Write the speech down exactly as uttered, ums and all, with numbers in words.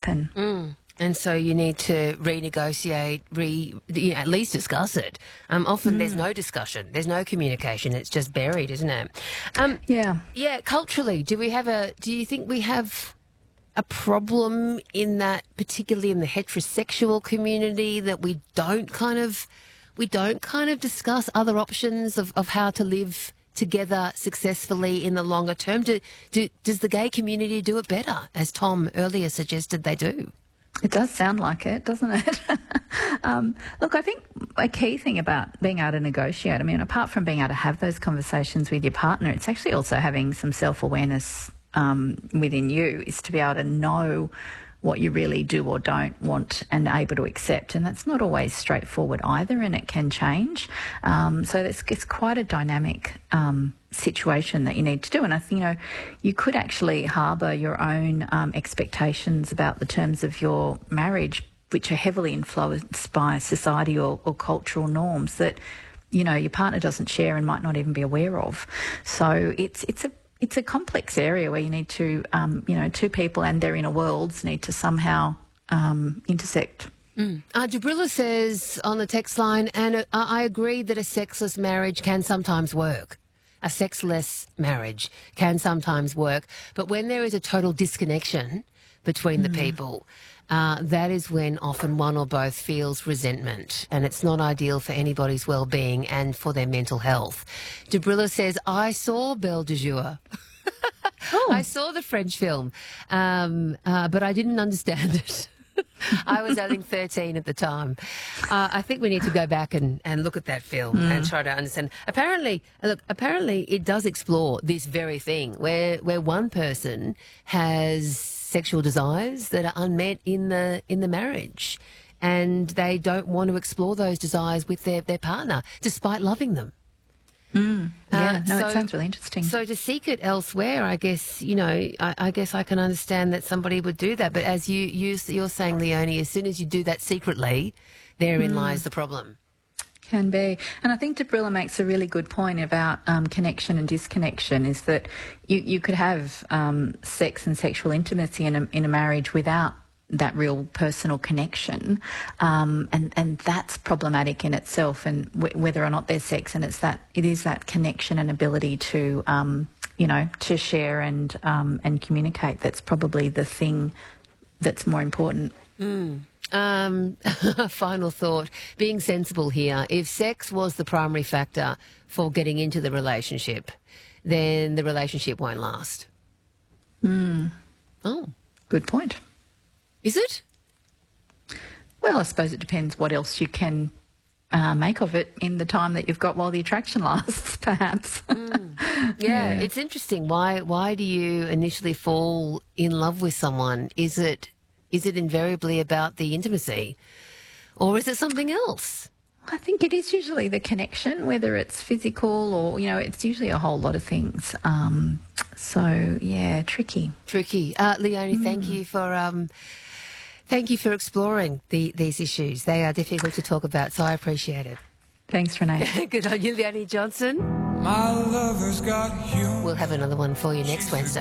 happen. Mm. And so you need to renegotiate, re, you know, at least discuss it. Um, often Mm. there's no discussion, there's no communication. It's just buried, isn't it? Um, Yeah. Yeah. Culturally, do we have a? Do you think we have a problem in that, particularly in the heterosexual community, that we don't kind of, we don't kind of discuss other options of, of how to live together successfully in the longer term? Do, do does the gay community do it better, as Tom earlier suggested they do? It does sound like it, doesn't it? um, look, I think a key thing about being able to negotiate, I mean, apart from being able to have those conversations with your partner, it's actually also having some self-awareness um, within you, is to be able to know what you really do or don't want and able to accept. And that's not always straightforward either, and it can change. Um, so it's, it's quite a dynamic um, situation that you need to do. And I think, you know, you could actually harbour your own um, expectations about the terms of your marriage, which are heavily influenced by society or, or cultural norms that, you know, your partner doesn't share and might not even be aware of. So it's it's a It's a complex area where you need to, um, you know, two people and their inner worlds need to somehow um, intersect. Mm. Uh, Jabrilla says on the text line, and uh, I agree that a sexless marriage can sometimes work. A sexless marriage can sometimes work. But when there is a total disconnection between mm. the people, uh, that is when often one or both feels resentment, and it's not ideal for anybody's well-being and for their mental health. Jabrilla says, I saw Belle de Jour. Oh. I saw the French film, um, uh, but I didn't understand it. I was only thirteen at the time. Uh, I think we need to go back and, and look at that film mm. and try to understand. Apparently, look, apparently it does explore this very thing where where one person has sexual desires that are unmet in the in the marriage, and they don't want to explore those desires with their, their partner, despite loving them. Mm, yeah, uh, no, so, it sounds really interesting. So to seek it elsewhere, I guess, you know, I, I guess I can understand that somebody would do that. But as you, you, you're saying, Leonie, as soon as you do that secretly, therein mm. lies the problem. Can be. And I think Jabrilla makes a really good point about um, connection and disconnection, is that you, you could have um, sex and sexual intimacy in a, in a marriage without that real personal connection, um, and and that's problematic in itself. And w- whether or not there's sex, and it's that it is that connection and ability to um, you know to share and um, and communicate that's probably the thing that's more important. Mm. Um, final thought: being sensible here. If sex was the primary factor for getting into the relationship, then the relationship won't last. Mm. Oh, good point. Is it? Well, I suppose it depends what else you can uh, make of it in the time that you've got while the attraction lasts, perhaps. Mm. Yeah, yeah, it's interesting. Why why do you initially fall in love with someone? Is it is it invariably about the intimacy, or is it something else? I think it is usually the connection, whether it's physical or, you know, it's usually a whole lot of things. Um, so, yeah, tricky. Tricky. Uh, Leonie, mm. thank you for... Um, Thank you for exploring the, these issues. They are difficult to talk about, so I appreciate it. Thanks, Renee. Good on you, Leonie Johnson. My lover's got you. We'll have another one for you next Wednesday.